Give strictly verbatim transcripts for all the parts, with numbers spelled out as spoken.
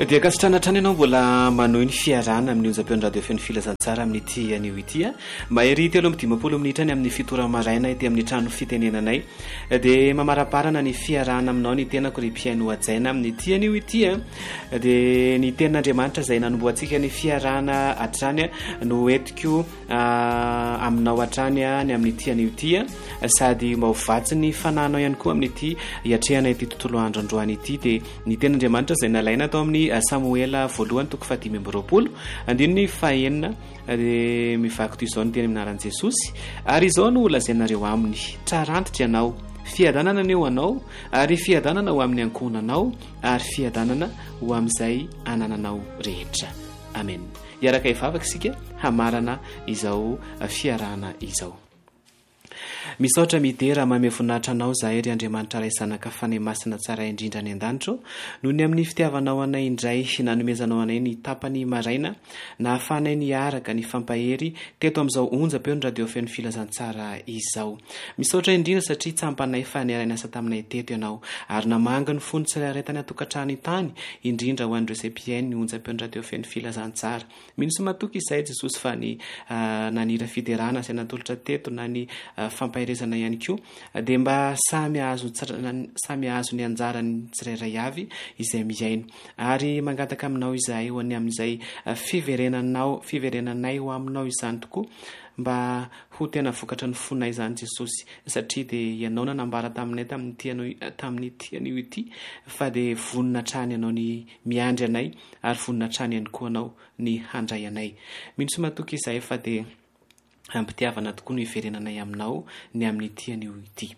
dia kasitranatrany ianao mbola manohy ny fiarana amin'ny onjam-peon'ny radio feno filazantsara amin'ny ity anio ity a mahery telo amby dimampolo minitra ny amin'ny fitora maraina ity amin'ny trano fitenenanay dia mamaraparana ny fiarana aminao ny tenako ry mpiaino ajaina amin'ny ity anio ity a dia ny tenin'Andriamanitra izay nanomboantsika ny fiarana hatrany no etiko aminao hatrany a ny amin'ny ity anio ity a sady mahovatsy ny fananao ihany koa amin'ny ity hiatrehana ity tontolo andro androany ity dia ny tenin'Andriamanitra izay nalaina atao amin'ny Samuela voalohany toko fahadimy amby roapolo andiny ny fahenina dia mivaky toy izao ny teny aminaran'i Jesosy ary izao no lazainareo aminy trarantitra ianao fiadanana ny eo anao ary fiadanana ho amin'ny ankohonanao ary fiadanana ho amin'izay anananao rehetra. Amen. Iaraka hivavaka isika hamarana izao fiarana izao. Misaotra midera mamevoninahitra anao zahay ry Andriamanitra ray zanaka fanahy masina tsara indrindra ny an-danitro noho ny amin'ny fitiavanao anay indray nanomezanao anay ny tapany maraina na hahafahanay niaraka ny fampahery teto amin'izao onjam-peon'ny radio feno filazantsara izao. Misaotra indrindra satria tsampanay fa niara niasa taminay teto ianao ary namanga ny fony tsirairay tany atokantrano tany indrindra ho an'ireo izay mpiaino ny onjam-peon'ny radio feno filazantsara. Minisy matoky izay Jesosy fa ny nanira fiderana izay natolotra teto na ny fampahirezana ihany koa dia mba samy azo samy azo ny anjarany tsirairay avy izay miaino ary mangataka aminao izahay ho any amin'izay fiverenanao fiverenanay ho aminao izany tokoa mba ho tena vokatra ny fonay izany Jesosy satria dia ianao nanambara taminay tamin'ny tianao tamin'ny tianio ity fa dia vonina trany ianao ny miandry anay ary vonina trany ihany koa anao ny handray anay. Minisy matoky izahay fa dia ampitiavana tokoa ny hiverenanay aminao ny amin'ny tianio ity.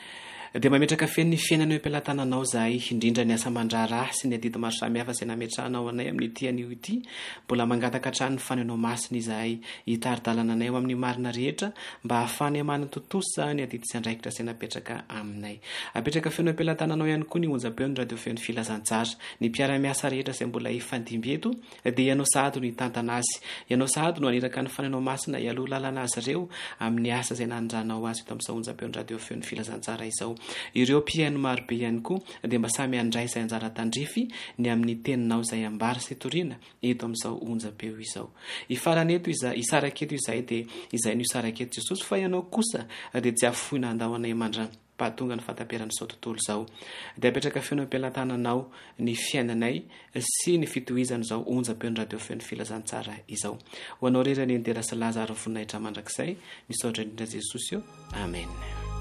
Dia mametraka feno ny fiainanao am-pelatananao zahay indrindra ny asa mandraraha sy ny adidy maro samihafa izay nametrahanao anay amin'ny tianio ity mbola mangataka hatrany ny fanenao masina izahay hitaridalana anay ao amin'ny marina rehetra mba hahafany hamana totosa ny adidy sy andraikitra izay napetraka aminay. Apetraka feno am-pelatananao ihany koa ny onjam-peon'ny radio feno filazantsara ny mpiara-miasa rehetra izay mbola hifandimby eto dia ianao sahady no hitantana azy ianao sahady no haniraka ny fanenao masina hialoha lalana azy ireo amin'ny asa izay nanandranao azy eto amin'izao onjam-peon'ny radio feno filazantsara izao. Ireo mpiaino marobe ihany koa dia mba samy handray izay anjara tandrify ny amin'ny teninao izay ambara sy toriana eto amin'izao onjam-peo izao. Ifarana eto izay isaraka eto izay dia izay no isaraka eto Jesosy fa ianao kosa dia tsy afoina andahoanay mandra pahatonga ny fataperan'ny izao tontolo izao. Dia apetraka feno am-pelatananao ny fiainanay sy ny fitohizan'izao onjam-peon'ny radio feno filazantsara izao. Ho anao rerany Terasy Lazaro voninahitra mandrakizay misaotra indrindra Jesosy io. Amen.